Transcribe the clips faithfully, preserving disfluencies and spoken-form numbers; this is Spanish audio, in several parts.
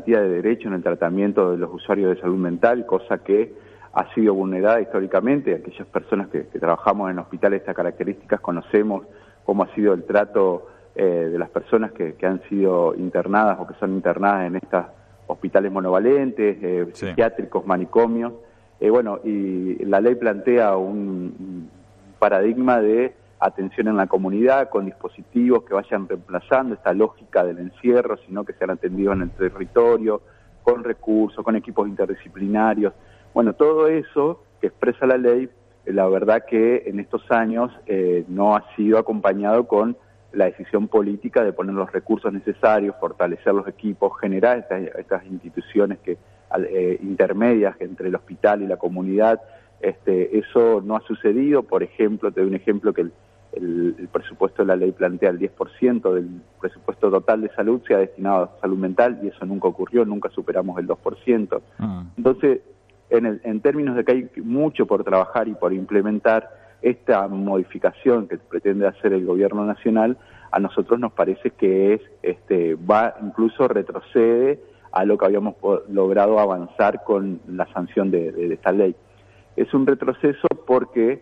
garantía de derecho en el tratamiento de los usuarios de salud mental, cosa que ha sido vulnerada históricamente. Aquellas personas que, que trabajamos en hospitales de estas características conocemos cómo ha sido el trato eh, de las personas que, que han sido internadas o que son internadas en estos hospitales monovalentes, eh, sí. psiquiátricos, manicomios. Eh, bueno, y la ley plantea un, un paradigma de atención en la comunidad con dispositivos que vayan reemplazando esta lógica del encierro, sino que sean atendidos en el territorio, con recursos, con equipos interdisciplinarios. Bueno, todo eso que expresa la ley, la verdad que en estos años eh, no ha sido acompañado con la decisión política de poner los recursos necesarios, fortalecer los equipos, generar estas, estas instituciones que eh, intermedias entre el hospital y la comunidad. Este, eso no ha sucedido. Por ejemplo, te doy un ejemplo que el, el, el presupuesto de la ley plantea el diez por ciento del presupuesto total de salud sea destinado a salud mental, y eso nunca ocurrió, nunca superamos el dos por ciento. Uh-huh. Entonces, en, el, en términos de que hay mucho por trabajar y por implementar, esta modificación que pretende hacer el gobierno nacional, a nosotros nos parece que es este va incluso retrocede a lo que habíamos logrado avanzar con la sanción de, de, de esta ley. Es un retroceso porque,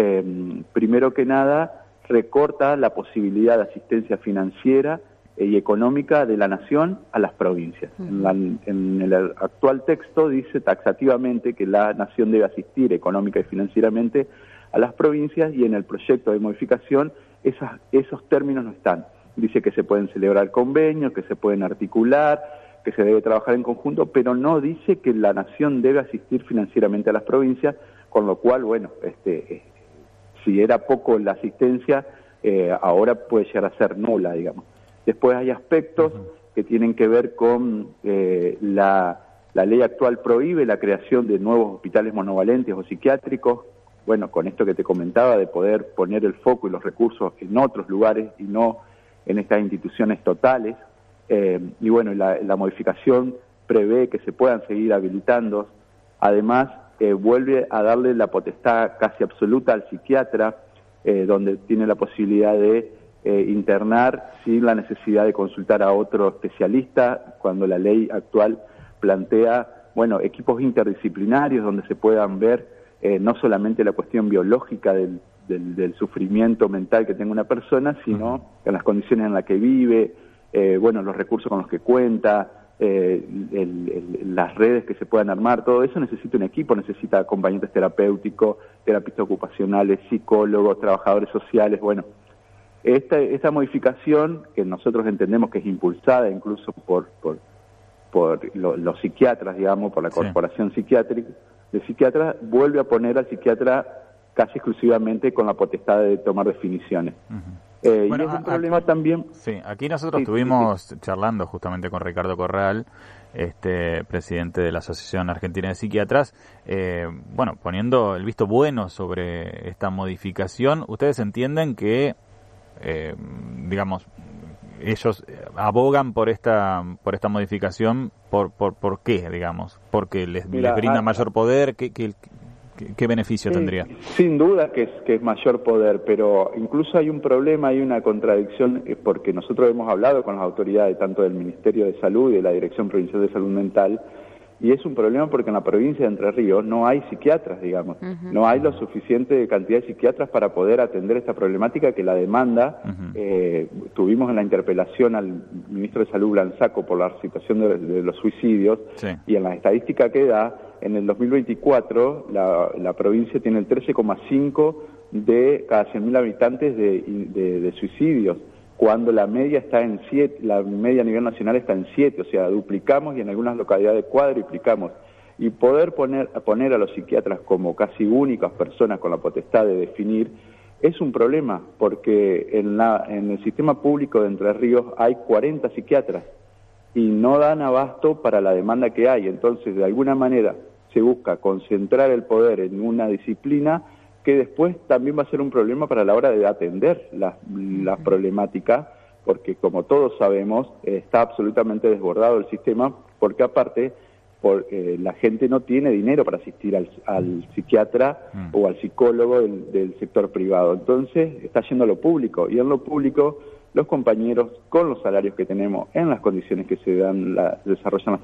eh, primero que nada, recorta la posibilidad de asistencia financiera y económica de la nación a las provincias. Uh-huh. En, la, en el actual texto dice taxativamente que la nación debe asistir económica y financieramente a las provincias, y en el proyecto de modificación esas, esos términos no están. Dice que se pueden celebrar convenios, que se pueden articular, que se debe trabajar en conjunto, pero no dice que la nación debe asistir financieramente a las provincias, con lo cual, bueno, este, eh, si era poco la asistencia, eh, ahora puede llegar a ser nula, digamos. Después hay aspectos uh-huh. que tienen que ver con eh, la, la ley actual prohíbe la creación de nuevos hospitales monovalentes o psiquiátricos. Bueno, con esto que te comentaba de poder poner el foco y los recursos en otros lugares y no en estas instituciones totales. Eh, y bueno, la, la modificación prevé que se puedan seguir habilitando. Además, eh, vuelve a darle la potestad casi absoluta al psiquiatra, eh, donde tiene la posibilidad de eh, internar sin la necesidad de consultar a otro especialista, cuando la ley actual plantea, bueno, equipos interdisciplinarios donde se puedan ver Eh, no solamente la cuestión biológica del, del, del sufrimiento mental que tenga una persona, sino uh-huh. en las condiciones en las que vive, eh, bueno, los recursos con los que cuenta, eh, el, el, las redes que se puedan armar. Todo eso necesita un equipo, necesita acompañantes terapéuticos, terapistas ocupacionales, psicólogos, trabajadores sociales. Bueno, esta, esta modificación, que nosotros entendemos que es impulsada incluso por, por, por lo, los psiquiatras, digamos, por la sí. Corporación Psiquiátrica, de psiquiatra, vuelve a poner al psiquiatra casi exclusivamente con la potestad de tomar definiciones. Uh-huh. Eh, bueno, y es un problema aquí, también... Sí, aquí nosotros sí, estuvimos sí, sí. charlando justamente con Ricardo Corral, este presidente de la Asociación Argentina de Psiquiatras, eh, bueno, poniendo el visto bueno sobre esta modificación. ¿Ustedes entienden que, eh, digamos, ellos abogan por esta por esta modificación, por por por qué, digamos, porque les, Mira, les brinda ah, mayor poder? ¿Qué, qué, qué, qué beneficio sí, tendría? Sin duda que es que es mayor poder, pero incluso hay un problema, hay una contradicción, porque nosotros hemos hablado con las autoridades tanto del Ministerio de Salud y de la Dirección Provincial de Salud Mental, y es un problema porque en la provincia de Entre Ríos no hay psiquiatras, digamos, uh-huh. no hay lo suficiente cantidad de psiquiatras para poder atender esta problemática que la demanda. Uh-huh. eh, tuvimos en la interpelación al ministro de Salud Blansaco por la situación de, de los suicidios, sí. y en la estadística que da, en el dos mil veinticuatro la, la provincia tiene el trece coma cinco de cada cien mil habitantes de, de, de suicidios, cuando la media está en siete, la media a nivel nacional está en siete, o sea, duplicamos, y en algunas localidades cuadruplicamos. Y poder poner, poner a los psiquiatras como casi únicas personas con la potestad de definir es un problema, porque en, la, en el sistema público de Entre Ríos hay cuarenta psiquiatras y no dan abasto para la demanda que hay. Entonces, de alguna manera, se busca concentrar el poder en una disciplina que después también va a ser un problema para la hora de atender las la problemáticas, porque como todos sabemos, está absolutamente desbordado el sistema, porque aparte por, eh, la gente no tiene dinero para asistir al, al psiquiatra mm. o al psicólogo del, del sector privado. Entonces está yendo a lo público, y en lo público los compañeros, con los salarios que tenemos, en las condiciones que se dan, la, desarrollan las